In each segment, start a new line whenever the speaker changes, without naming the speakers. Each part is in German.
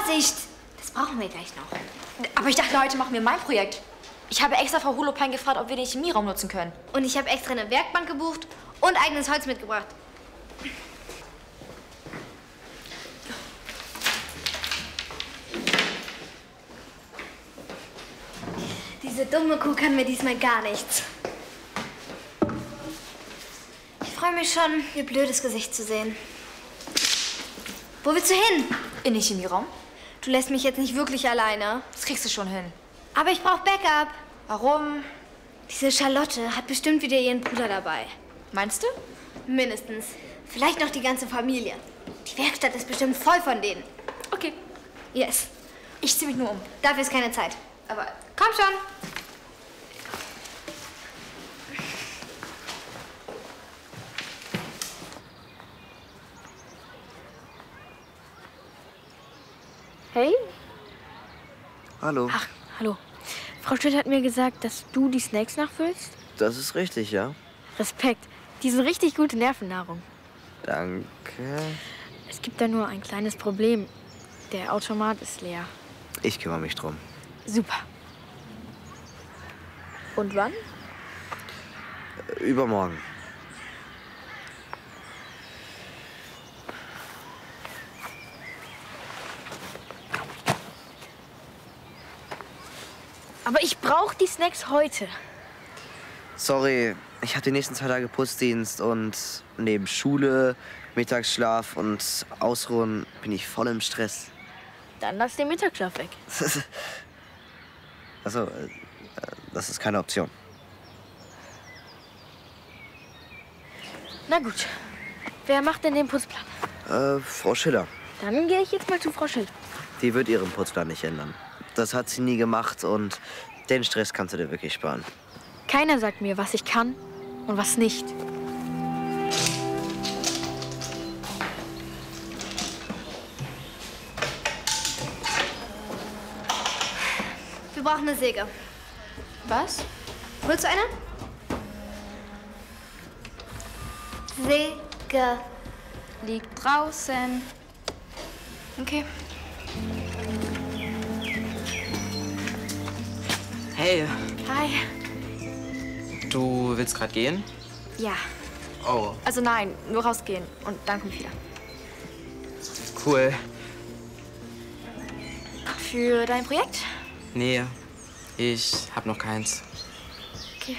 Vorsicht! Das brauchen wir gleich noch.
Aber ich dachte, heute machen wir mein Projekt. Ich habe extra Frau Holopain gefragt, ob wir den Chemieraum nutzen können.
Und ich habe extra eine Werkbank gebucht und eigenes Holz mitgebracht. Diese dumme Kuh kann mir diesmal gar nichts. Ich freue mich schon, ihr blödes Gesicht zu sehen. Wo willst du hin?
In den Chemieraum?
Du lässt mich jetzt nicht wirklich alleine.
Das kriegst du schon hin.
Aber ich brauche Backup.
Warum?
Diese Charlotte hat bestimmt wieder ihren Bruder dabei.
Meinst du?
Mindestens. Vielleicht noch die ganze Familie. Die Werkstatt ist bestimmt voll von denen.
Okay.
Yes.
Ich zieh mich nur um.
Dafür ist keine Zeit.
Aber
Komm schon.
Hey?
Hallo.
Ach, hallo. Frau Schmidt hat mir gesagt, dass du die Snacks nachfüllst.
Das ist richtig, ja.
Respekt. Die sind richtig gute Nervennahrung.
Danke.
Es gibt da nur ein kleines Problem. Der Automat ist leer.
Ich kümmere mich drum.
Super. Und wann?
Übermorgen.
Aber ich brauche die Snacks heute.
Sorry, ich habe die nächsten 2 Tage Putzdienst und neben Schule, Mittagsschlaf und Ausruhen bin ich voll im Stress.
Dann lass den Mittagsschlaf weg.
Achso, das ist keine Option.
Na gut. Wer macht denn den Putzplan?
Frau Schiller.
Dann gehe ich jetzt mal zu Frau Schill.
Die wird ihren Putzplan nicht ändern. Das hat sie nie gemacht und den Stress kannst du dir wirklich sparen.
Keiner sagt mir, was ich kann und was nicht.
Wir brauchen eine Säge.
was?
Willst du eine? Säge.
Liegt draußen. Okay.
Hey,
Hi.
du willst gerade gehen?
Ja.
Oh,
Also nein, nur rausgehen. Und dann komm ich wieder.
cool.
Für dein Projekt?
Nee, ich hab noch keins.
Okay.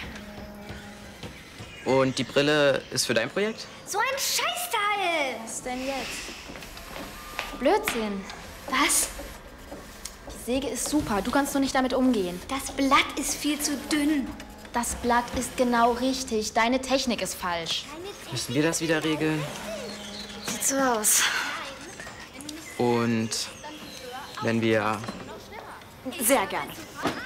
Und die Brille ist für dein Projekt?
So ein Scheißteil.
Was denn jetzt? Blödsinn.
Was?
Die Säge ist super. Du kannst nur nicht damit umgehen.
Das Blatt ist viel zu dünn.
Das Blatt ist genau richtig. Deine Technik ist falsch.
Müssen wir das wieder regeln?
Sieht so aus.
Und wenn wir...
Sehr gerne.